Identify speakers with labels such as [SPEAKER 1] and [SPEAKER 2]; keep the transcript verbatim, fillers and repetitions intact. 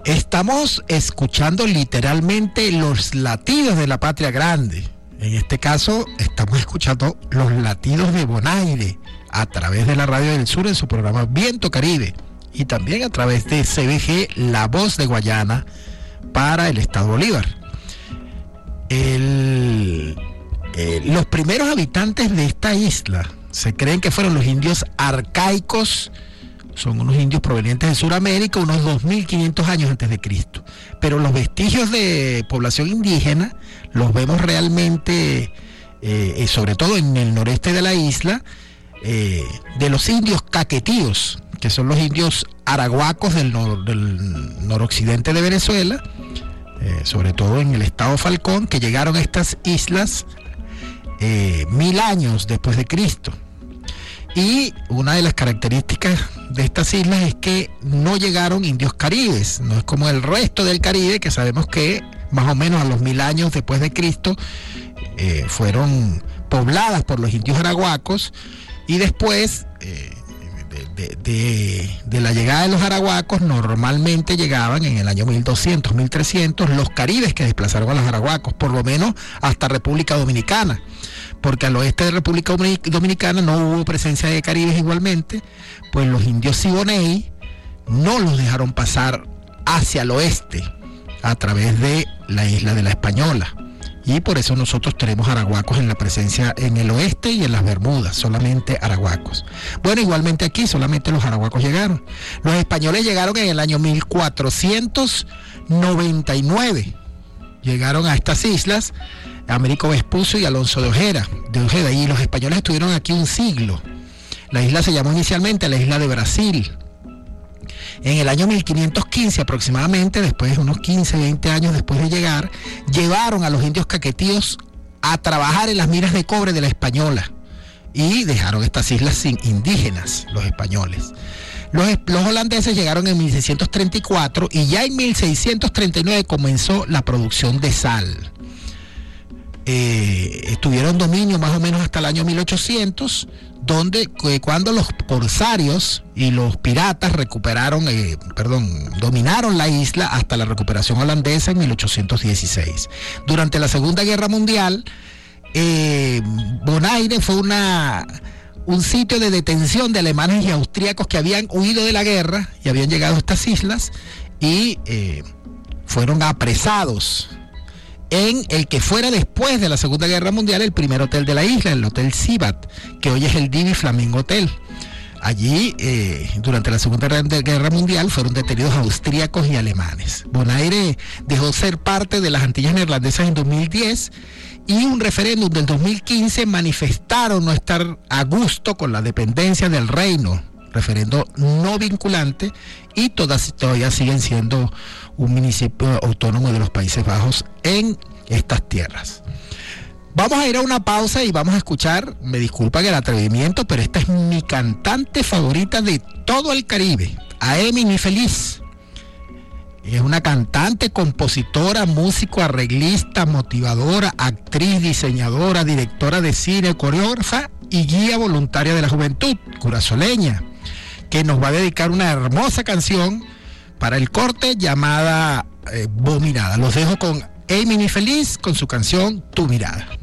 [SPEAKER 1] Estamos escuchando literalmente los latidos de la patria grande. En este caso, estamos escuchando los latidos de Bonaire a través de la Radio del Sur en su programa Viento Caribe y también a través de C B G, La Voz de Guayana, para el Estado Bolívar. El, eh, los primeros habitantes de esta isla se creen que fueron los indios arcaicos. Son unos indios provenientes de Sudamérica, unos dos mil quinientos años antes de Cristo. Pero los vestigios de población indígena los vemos realmente, eh, sobre todo en el noreste de la isla, eh, de los indios caquetíos, que son los indios arahuacos del, nor, del noroccidente de Venezuela, eh, sobre todo en el estado Falcón, que llegaron a estas islas eh, mil años después de Cristo. Y una de las características de estas islas es que no llegaron indios caribes, no es como el resto del Caribe, que sabemos que más o menos a los mil años después de Cristo eh, fueron pobladas por los indios arahuacos, y después eh, de, de, de, de la llegada de los arahuacos normalmente llegaban en el año mil doscientos, mil trescientos los caribes que desplazaron a los arahuacos, por lo menos hasta República Dominicana, porque al oeste de República Dominicana no hubo presencia de caribes igualmente, pues los indios Siboney no los dejaron pasar hacia el oeste a través de la isla de la Española, y por eso nosotros tenemos arahuacos en la presencia en el oeste y en las Bermudas, solamente arahuacos. Bueno, igualmente aquí solamente los arahuacos llegaron. Los españoles llegaron en el año mil cuatrocientos noventa y nueve, llegaron a estas islas Américo Vespucio y Alonso de Ojeda, de Ojeda, y los españoles estuvieron aquí un siglo. La isla se llamó inicialmente la isla de Brasil. En el año mil quinientos quince aproximadamente, después de unos quince, veinte años después de llegar, llevaron a los indios caquetíos a trabajar en las minas de cobre de la Española y dejaron estas islas sin indígenas, los españoles. Los, los holandeses llegaron en mil seiscientos treinta y cuatro y ya en mil seiscientos treinta y nueve comenzó la producción de sal. Eh, estuvieron dominio más o menos hasta el año mil ochocientos, donde eh, cuando los corsarios y los piratas recuperaron, eh, perdón, dominaron la isla hasta la recuperación holandesa en mil ochocientos dieciséis. Durante la Segunda Guerra Mundial, eh, Bonaire fue una, un sitio de detención de alemanes y austríacos que habían huido de la guerra y habían llegado a estas islas y eh, fueron apresados en el que fuera después de la Segunda Guerra Mundial el primer hotel de la isla, el Hotel Sibat, que hoy es el Divi Flamingo Hotel. Allí, eh, durante la Segunda Guerra Mundial, fueron detenidos austríacos y alemanes. Bonaire dejó ser parte de las Antillas Neerlandesas en dos mil diez y un referéndum del dos mil quince manifestaron no estar a gusto con la dependencia del reino, referendo no vinculante, y todas todavía siguen siendo un municipio autónomo de los Países Bajos en estas tierras. Vamos a ir a una pausa y vamos a escuchar, me disculpan el atrevimiento, pero esta es mi cantante favorita de todo el Caribe, Aimee Feliz. Es una cantante, compositora, músico, arreglista, motivadora, actriz, diseñadora, directora de cine, coreógrafa y guía voluntaria de la juventud, curazoleña, que nos va a dedicar una hermosa canción para el corte llamada eh, Vos Mirada. Los dejo con Aimee Feliz con su canción Tu Mirada.